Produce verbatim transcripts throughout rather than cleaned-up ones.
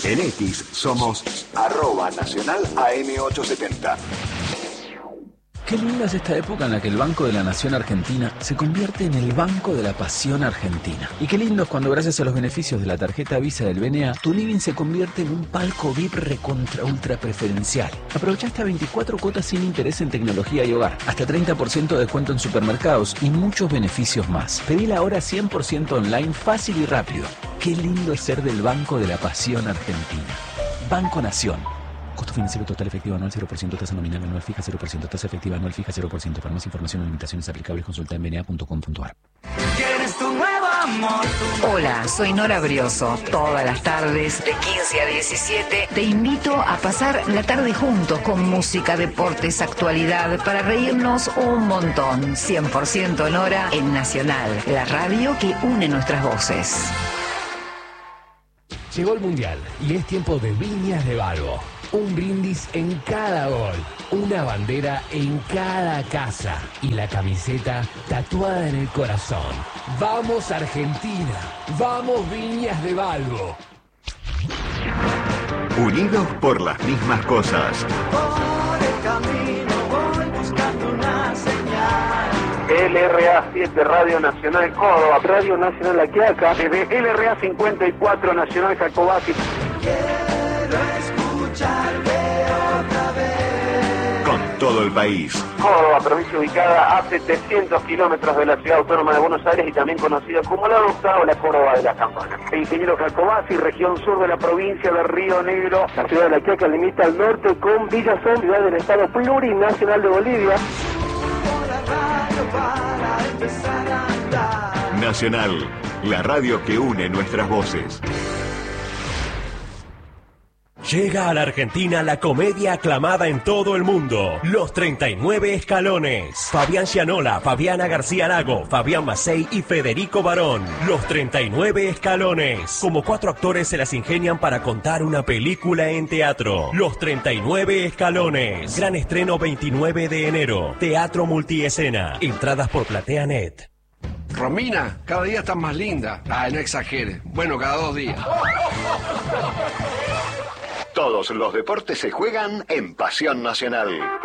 En X somos arroba nacional A M ochocientos setenta. Qué linda es esta época en la que el Banco de la Nación Argentina se convierte en el Banco de la Pasión Argentina. Y qué lindo es cuando gracias a los beneficios de la tarjeta Visa del B N A, tu living se convierte en un palco V I P recontra ultra preferencial. Aprovecha hasta veinticuatro cuotas sin interés en tecnología y hogar, hasta treinta por ciento de descuento en supermercados y muchos beneficios más. Pedila ahora cien por ciento online, fácil y rápido. Qué lindo es ser del Banco de la Pasión Argentina. Banco Nación. Costo financiero total efectivo anual cero por ciento, tasa nominal anual fija cero por ciento, tasa efectiva anual fija cero por ciento. Para más información o limitaciones aplicables consulta en b n a punto com punto a r. ¿Quieres tu nuevo amor? Hola, soy Nora Brioso. Todas las tardes, de quince a diecisiete, te invito a pasar la tarde juntos con música, deportes, actualidad, para reírnos un montón. cien por ciento Nora en Nacional, la radio que une nuestras voces. Llegó el Mundial y es tiempo de Viñas de Balbo. Un brindis en cada gol, una bandera en cada casa y la camiseta tatuada en el corazón. ¡Vamos Argentina! ¡Vamos Viñas de Balbo! Unidos por las mismas cosas. Por el camino voy buscando una señal. L R A siete Radio Nacional Córdoba, Radio Nacional La Quiaca, desde L R A cincuenta y cuatro Nacional Jacobasi. Quiero escucharte otra vez. Con todo el país. Córdoba, provincia ubicada a setecientos kilómetros de la ciudad autónoma de Buenos Aires y también conocida como la Docta o la Córdoba de la Campana. El ingeniero Jacobasi, región sur de la provincia de Río Negro. La ciudad de La Quiaca limita al norte con Villazón, ciudad del estado plurinacional de Bolivia. Para empezar a andar. Nacional, la radio que une nuestras voces. Llega a la Argentina la comedia aclamada en todo el mundo, Los treinta y nueve Escalones. Fabián Gianola, Fabiana García Lago, Fabián Macei y Federico Barón. Los treinta y nueve Escalones. Como cuatro actores se las ingenian para contar una película en teatro. Los treinta y nueve Escalones. Gran estreno veintinueve de enero. Teatro multiescena. Entradas por PlateaNet. Romina, cada día estás más linda. Ay, no exagere. Bueno, cada dos días. Todos los deportes se juegan en Pasión Nacional.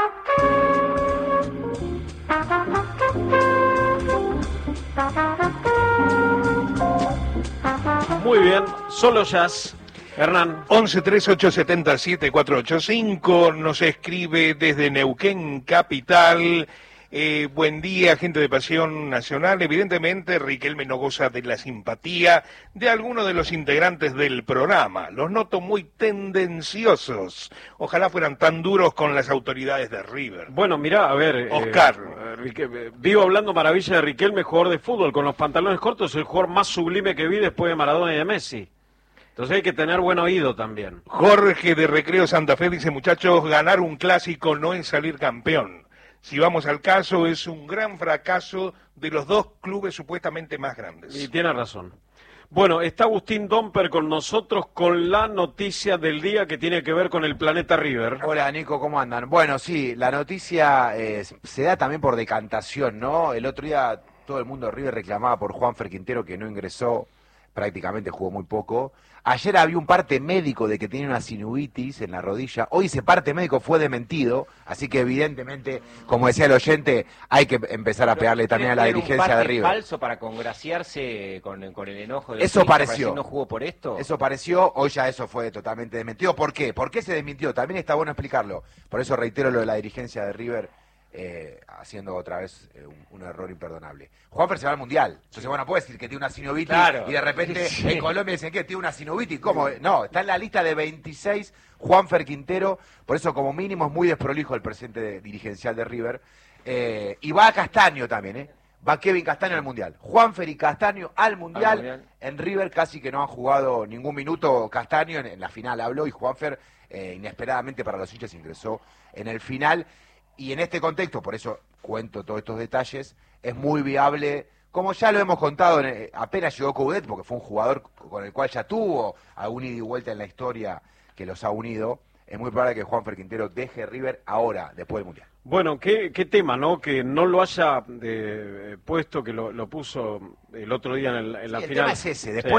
Muy bien, solo jazz. Hernán. once treinta y ocho setenta siete cuatro ocho cinco nos escribe desde Neuquén Capital. Eh, buen día, gente de Pasión Nacional. Evidentemente, Riquelme no goza de la simpatía de algunos de los integrantes del programa. Los noto muy tendenciosos. Ojalá fueran tan duros con las autoridades de River. Bueno, mirá, a ver... Oscar. Eh, Rique, vivo hablando maravilla de Riquelme, jugador de fútbol, con los pantalones cortos, el jugador más sublime que vi después de Maradona y de Messi. Entonces hay que tener buen oído también. Jorge de Recreo Santa Fe dice, muchachos, ganar un clásico no es salir campeón. Si vamos al caso, es un gran fracaso de los dos clubes supuestamente más grandes. Y tiene razón. Bueno, está Agustín Domper con nosotros con la noticia del día que tiene que ver con el planeta River. Hola, Nico, ¿cómo andan? Bueno, sí, la noticia eh, se da también por decantación, ¿no? El otro día todo el mundo de River reclamaba por Juanfer Quintero, que no ingresó, prácticamente jugó muy poco. Ayer había un parte médico de que tenía una sinusitis en la rodilla. Hoy ese parte médico fue desmentido, así que evidentemente, como decía el oyente, hay que empezar a pegarle también a la dirigencia de River. ¿Falso para congraciarse con, con el enojo de Eso pareció. ¿No jugó por esto? Eso pareció, hoy ya eso fue totalmente desmentido. ¿Por qué? ¿Por qué se desmintió? También está bueno explicarlo. Por eso reitero lo de la dirigencia de River, eh, haciendo otra vez eh, un, un error imperdonable. Juanfer se va al Mundial. Entonces, bueno, puede decir que tiene una sinovitis claro. y de repente Sí. en Colombia dicen que tiene una sinovitis. ¿Cómo? No, está en la lista de veintiséis Juanfer Quintero. Por eso, como mínimo, es muy desprolijo el presidente de, dirigencial de River. Eh, y va a Castaño también, ¿eh? Va Kevin Castaño al Mundial. Juanfer y Castaño al mundial. al mundial. En River casi que no han jugado ningún minuto Castaño. En, en la final habló y Juanfer, eh, inesperadamente para los hinchas, ingresó en el final. Y en este contexto, por eso cuento todos estos detalles, es muy viable, como ya lo hemos contado, en, apenas llegó Coudet, porque fue un jugador con el cual ya tuvo algún ida y vuelta en la historia que los ha unido, es muy probable que Juanfer Quintero deje River ahora, después del Mundial. Bueno, qué, qué tema, ¿no? Que no lo haya eh, puesto, que lo, lo puso el otro día en, el, en la sí, el final. El tema es ese, después... Sí.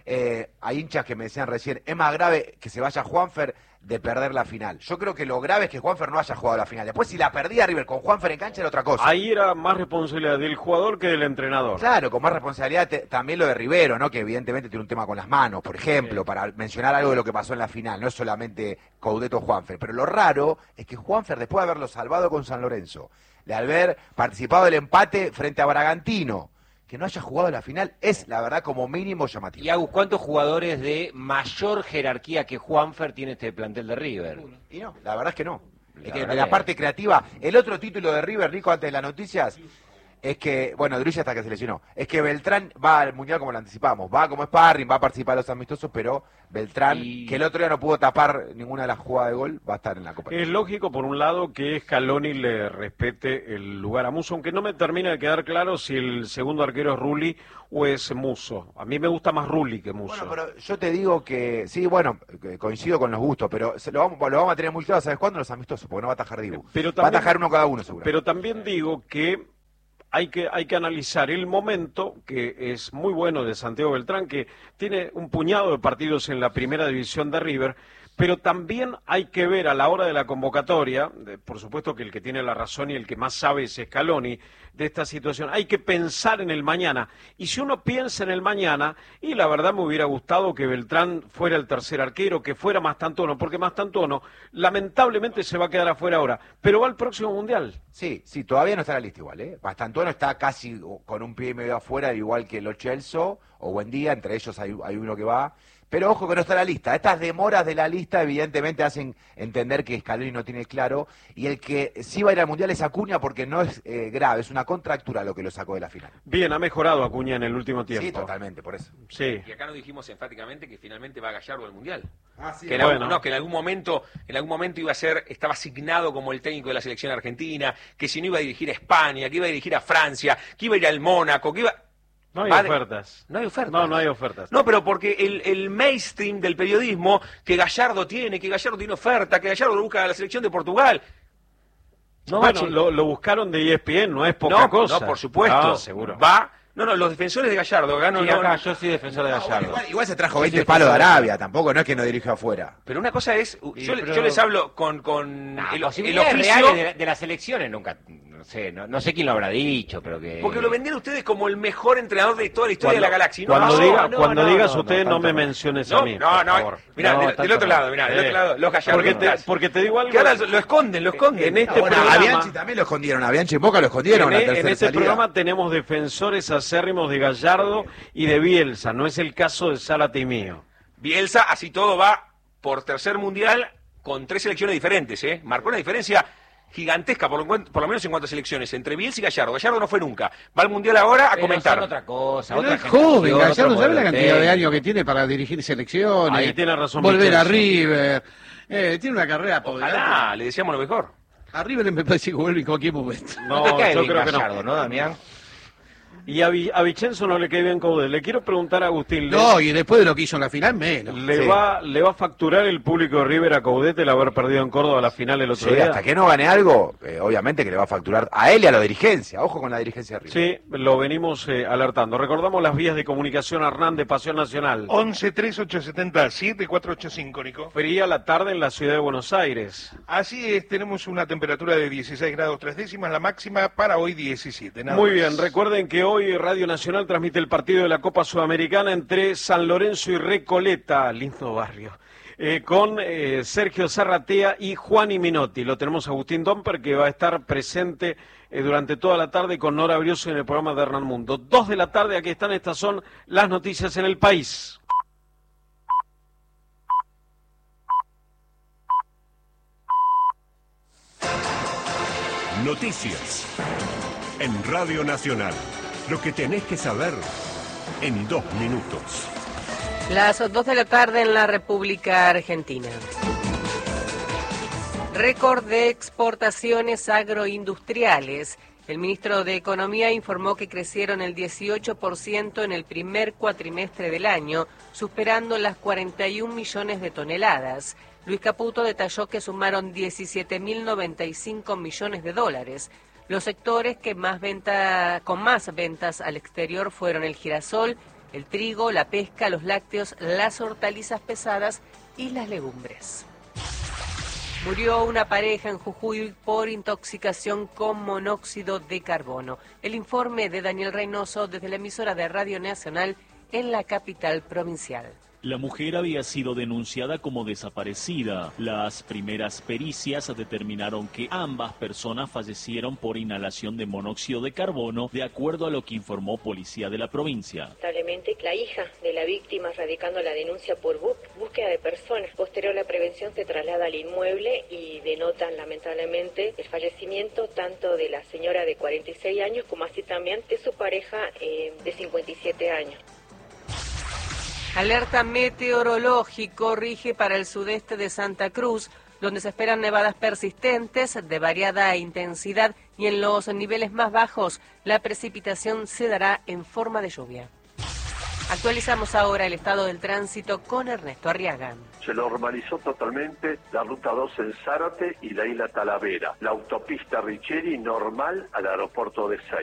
Eh, hay hinchas que me decían recién, es más grave que se vaya Juanfer de perder la final. Yo creo que lo grave es que Juanfer no haya jugado la final. Después, si la perdía River con Juanfer en cancha, era otra cosa. Ahí era más responsabilidad del jugador que del entrenador. Claro, con más responsabilidad te, también lo de Rivero, ¿no? Que evidentemente tiene un tema con las manos, por ejemplo, sí. Para mencionar algo de lo que pasó en la final. No es solamente Coudet o Juanfer. Pero lo raro es que Juanfer, después de haberlo salvado con San Lorenzo, de haber participado del empate frente a Bragantino, que no haya jugado la final es, la verdad, como mínimo llamativo. Y Agus, ¿cuántos jugadores de mayor jerarquía que Juanfer tiene este plantel de River? Y no, la verdad es que no. Es que de la parte creativa, el otro título de River, Nico, antes de las noticias, es que, bueno, Druilla hasta que se lesionó, es que Beltrán va al Mundial como lo anticipamos, va como sparring, va a participar de los amistosos, pero Beltrán, y... que el otro día no pudo tapar ninguna de las jugadas de gol, va a estar en la Copa. Es lógico, por un lado, que Scaloni le respete el lugar a Musso, aunque no me termina de quedar claro si el segundo arquero es Rulli o es Musso. A mí me gusta más Rulli que Musso. Bueno, pero yo te digo que, sí, bueno, coincido con los gustos, pero lo vamos, lo vamos a tener muy claro, ¿sabes cuándo? Los amistosos, porque no va a atajar Dibu. Pero también, va a atajar uno cada uno, seguro. Pero también digo que Hay que, hay que analizar el momento, que es muy bueno, de Santiago Beltrán, que tiene un puñado de partidos en la primera división de River, pero también hay que ver a la hora de la convocatoria, de, por supuesto que el que tiene la razón y el que más sabe es Scaloni de esta situación, hay que pensar en el mañana, y si uno piensa en el mañana, y la verdad me hubiera gustado que Beltrán fuera el tercer arquero, que fuera Mastantuono, porque Mastantuono lamentablemente se va a quedar afuera ahora, pero va al próximo Mundial. Sí, sí, todavía no está en la lista igual, ¿eh? Mastantuono está casi con un pie y medio afuera, igual que Lo Celso o Buendía, entre ellos hay, hay uno que va. Pero ojo que no está en la lista. Estas demoras de la lista evidentemente hacen entender que Scaloni no tiene claro. Y el que sí va a ir al Mundial es Acuña porque no es eh, grave, es una contractura lo que lo sacó de la final. Bien, ha mejorado Acuña en el último tiempo. Sí, totalmente, por eso. Sí. Y acá nos dijimos enfáticamente que finalmente va Gallardo al Mundial. Ah, sí. Que, en bueno. algún, no, que en algún momento, en algún momento iba a ser, estaba asignado como el técnico de la selección argentina, que si no iba a dirigir a España, que iba a dirigir a Francia, que iba a ir al Mónaco, que iba... No hay Vale. ofertas. No hay ofertas. No, no hay ofertas. No, pero porque el, el mainstream del periodismo, que Gallardo tiene, que Gallardo tiene oferta, que Gallardo lo busca a la selección de Portugal. No, bueno, lo, lo buscaron de E S P N, no es poca no, cosa. No, por supuesto. Ah, seguro. Va. No, no, los defensores de Gallardo. Gano, sí, no, acá no, yo soy defensor de No, Gallardo. igual, igual se trajo veinte palos de Arabia, tampoco, no es que no dirigió afuera. Pero una cosa es, Sí, yo, pero... yo les hablo con, con nah, el, el posibilidades oficio... reales de, de las elecciones nunca, no sé, no, no sé quién lo habrá dicho, pero que... Porque lo vendieron ustedes como el mejor entrenador de toda la historia Cuando, de la galaxia. No, cuando no, diga, no, cuando no, digas no, usted, no, no me tanto, menciones no, a mí, no, por no, favor. mirá, No, del, del otro lado, mirá, del eh, otro lado, los porque gallardistas. te, porque te digo algo... Que ahora lo esconden, lo esconden. En este Ah, bueno, programa... a Bianchi también lo escondieron, a Bianchi en Boca lo escondieron. En, la en este salida. programa tenemos defensores acérrimos de Gallardo y de Bielsa, no es el caso de Zárate y mío. Bielsa, así todo, va por tercer mundial con tres selecciones diferentes, ¿eh? Marcó una diferencia gigantesca, por lo, por lo menos en cuanto a selecciones, entre Bielsa y Gallardo. Gallardo no fue nunca. Va al mundial ahora a pero comentar. son otra cosa, Pero otra es joven, Gallardo, ¿sabe la cantidad de técnico. años que tiene para dirigir selecciones? Ahí tiene razón Volver Michel. a River. Eh, tiene una carrera por delante. Ojalá, le deseamos lo mejor. A River me parece que vuelve en cualquier momento. No te cae yo bien creo que no. Gallardo, ¿no, Damián? Y a, Vi- a Vicenzo no le cae bien Coudet. Le quiero preguntar a Agustín, ¿le, No, y después de lo que hizo en la final, menos. le Sí. va, ¿le va a facturar el público de River a Coudet el haber perdido en Córdoba la final el otro Sí, día? hasta que no gane algo, eh, obviamente que le va a facturar a él y a la dirigencia. Ojo con la dirigencia de River. Sí, lo venimos eh, alertando. Recordamos las vías de comunicación Hernán de Pasión Nacional. once tres ocho siete cero siete cuatro ocho cinco, Nico. Fría la tarde en la ciudad de Buenos Aires. Así es, tenemos una temperatura de dieciséis grados tres décimas, la máxima para hoy diecisiete. Nada Muy más. bien, recuerden que hoy Radio Nacional transmite el partido de la Copa Sudamericana entre San Lorenzo y Recoleta, lindo barrio, eh, con eh, Sergio Zarratea y Juan y Minotti. Lo tenemos a Agustín Domper, que va a estar presente eh, durante toda la tarde con Nora Brioso en el programa de Hernán Mundo. Dos de la tarde, aquí están, estas son las noticias en el país. Noticias en Radio Nacional. Lo que tenés que saber en dos minutos. Las dos de la tarde en la República Argentina. Récord de exportaciones agroindustriales. El ministro de Economía informó que crecieron el dieciocho por ciento en el primer cuatrimestre del año, superando las cuarenta y un millones de toneladas. Luis Caputo detalló que sumaron diecisiete mil noventa y cinco millones de dólares. Los sectores que más venta, con más ventas al exterior fueron el girasol, el trigo, la pesca, los lácteos, las hortalizas pesadas y las legumbres. Murió una pareja en Jujuy por intoxicación con monóxido de carbono. El informe de Daniel Reynoso desde la emisora de Radio Nacional en la capital provincial. La mujer había sido denunciada como desaparecida. Las primeras pericias determinaron que ambas personas fallecieron por inhalación de monóxido de carbono, de acuerdo a lo que informó Policía de la provincia. Lamentablemente, la hija de la víctima radicando la denuncia por búsqueda de personas. Posterior a la prevención se traslada al inmueble y denotan lamentablemente el fallecimiento tanto de la señora de cuarenta y seis años como así también de su pareja eh, de cincuenta y siete años. Alerta meteorológico rige para el sudeste de Santa Cruz, donde se esperan nevadas persistentes de variada intensidad y en los niveles más bajos la precipitación se dará en forma de lluvia. Actualizamos ahora el estado del tránsito con Ernesto Arriaga. Se normalizó totalmente la ruta dos en Zárate y la isla Talavera. La autopista Richeri normal al aeropuerto de Ezeiza.